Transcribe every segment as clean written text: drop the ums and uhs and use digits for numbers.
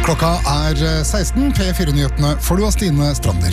Klokka 16, P4-nyhetene får du av Stine Strander.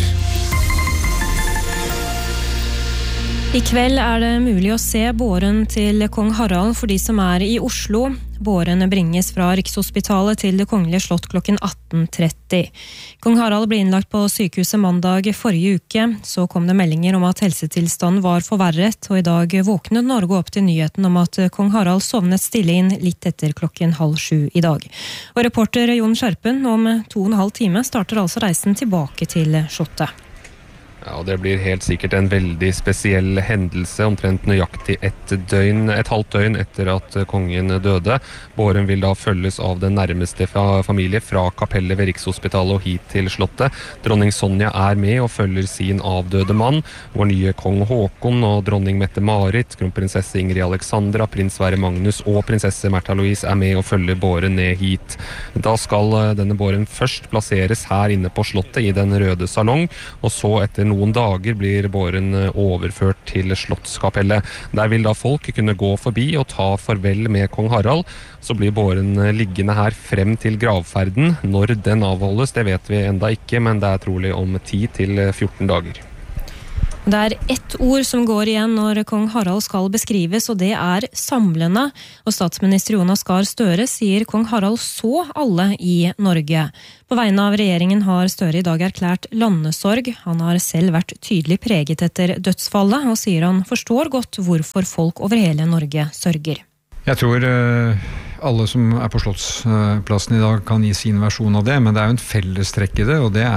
I kveld det mulig å se båren til kong Harald for de som i Oslo. Båren bringes fra Rikshospitalet til Det Kongelige Slott klokken 18:30. Kong Harald ble innlagt på sykehuset mandag forrige uke. Så kom det meldinger om at helsetilstanden var forverret, og i dag våknet Norge opp til nyheten om at kong Harald sovnet stille inn litt etter klokken 6:30 i dag. Og reporter Jon Skjerpen, om 2,5 timer starter altså reisen tilbake til slottet. Ja, og det blir helt sikkert en veldig spesiell hendelse, omtrent nøyaktig et halvt døgn etter at kongen døde. Båren vil da følges av den nærmeste familie fra kapellet ved Rikshospitalet og hit til slottet. Dronning Sonja med og følger sin avdøde mann, vår nye kong Håkon og dronning Mette-Marit, kronprinsesse Ingrid Alexandra, prins Sverre Magnus og prinsesse Märtha Louise med og følger båren ned hit. Da skal denne båren først plasseres her inne på slottet i den røde salong, og så etter noen dager blir båren overført til Slottskapellet. Der vil da folk kunne gå forbi og ta farvel med kong Harald. Så blir båren liggende her frem til gravferden. Når den avholdes, det vet vi enda ikke, men det trolig om 10 til 14 dager. Det ett ord som går igjen når kong Harald skal beskrives, og det samlende. Og statsminister Jonas Gahr Støre sier kong Harald så alle i Norge. På vegne av regjeringen har Støre i dag erklært landesorg. Han har selv vært tydelig preget etter dødsfallet, og sier han forstår godt hvorfor folk over hele Norge sørger. Jeg tror alle som på Slottsplassen i dag kan gi sin versjon av det, men det jo en fellestrekk i det, og det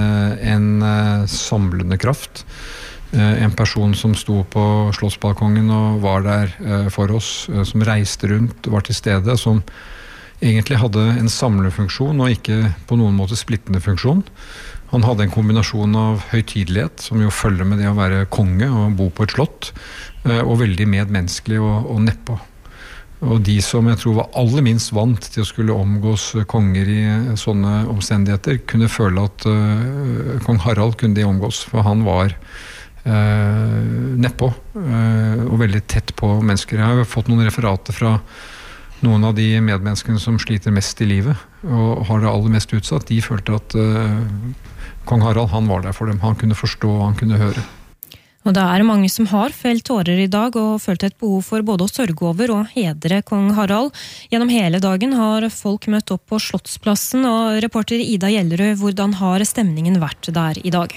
en samlende kraft. En person som sto på Slottsbalkongen og var der for oss, som reiste rundt, var til stede, som egentlig hadde en samlefunksjon og ikke på noen måte splittende funksjon. Han hadde en kombinasjon av høytidelighet, som jo følger med det å være konge og bo på et slott, og veldig medmenneskelig og nedpå. Og de som jeg tror var aller minst vant til å skulle omgås konger i sånne omstendigheter, kunne føle at kong Harald kunne de omgås, for han var nedpå og veldig tett på mennesker. Jeg har fått noen referater fra noen av de medmenneskene som sliter mest i livet og har det aller mest utsatt. De følte at kong Harald, han var der for dem. Han kunne forstå, han kunne høre. Og det mange som har felt tårer i dag og følt et behov for både å sørge over og hedre kong Harald. Gjennom hele dagen har folk møtt opp på Slottsplassen, og reporter Ida Gjellerød, hvordan har stemningen vært der i dag?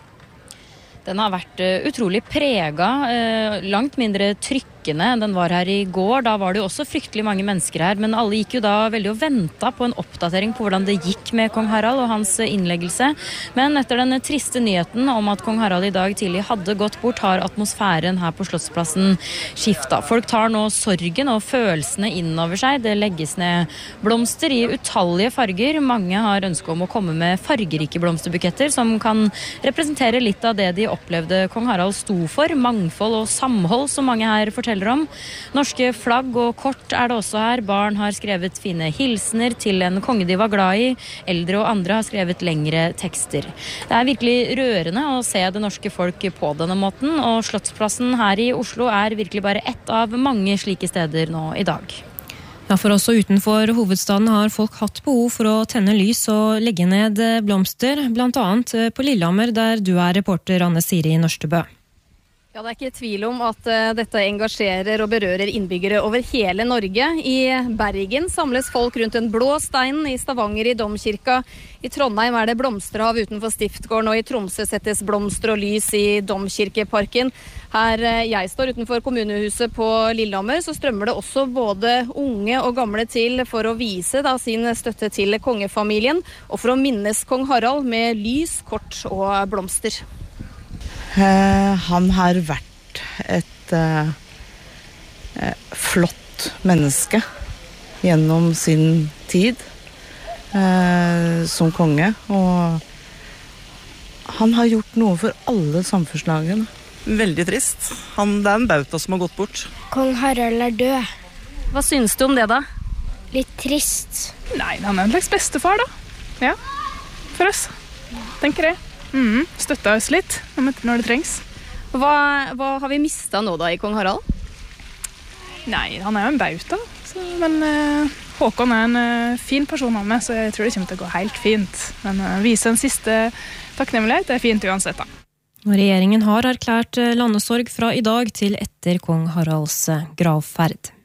Den har vært utrolig preget, langt mindre trykkende enn den var her i går. Da var det jo også fryktelig mange mennesker her, men alle gikk jo da veldig og ventet på en oppdatering på hvordan det gikk med kong Harald og hans innleggelse. Men etter den triste nyheten om at kong Harald i dag tidlig hadde gått bort, har atmosfæren her på Slottsplassen skiftet. Folk tar nå sorgen og følelsene innover seg. Det legges ned blomster i utallige farger. Mange har ønske om å komme med fargerike blomsterbuketter som kan representere litt av det de opplevde kong Harald sto for, mangfold og samhold som mange her forteller om. Norske flagg og kort det også her. Barn har skrevet fine hilsener til en konge de var glad i. Eldre og andre har skrevet lengre tekster. Det virkelig rørende å se det norske folk på denne måten, og Slottsplassen her i Oslo virkelig bare ett av mange slike steder nå i dag. Ja, for også utenfor hovedstaden har folk hatt behov for å tenne lys og legge ned blomster, blant annet på Lillehammer, der du reporter Anne Siri Nørstebø. Ja, det ikke tvil om at dette engasjerer og berører innbyggere over hele Norge. I Bergen samles folk rundt en blå stein, i Stavanger i Domkirka. I Trondheim det blomsterhav utenfor Stiftgården, og i Tromsø settes blomster og lys i Domkirkeparken. Her jeg står utenfor kommunehuset på Lillehammer, så strømmer det også både unge og gamle til for å vise sin støtte til kongefamilien, og for å minnes kong Harald med lys, kort og blomster. Han har vært et flott menneske gjennom sin tid som konge, og han har gjort noe for alle samfunnslagene. Veldig trist. Det en bauta som har gått bort. Kong Harald død. Hva synes du om det da? Litt trist. Nei, han en slags bestefar da. Ja, for oss. Tenker jeg. Støtta oss litt når det trengs. Hva har vi mistet nå da i kong Harald? Nei, han jo en bauta, men Håkon en fin person av meg, så jeg tror det kommer til å gå helt fint. Men vise en siste takknemlighet er fint uansett da. Og regjeringen har erklært landesorg fra i dag til etter kong Haralds gravferd.